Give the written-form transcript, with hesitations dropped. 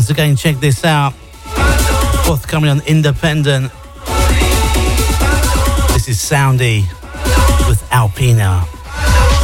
once again, check this out. Forthcoming on Independent. This is Soundy with Alpina.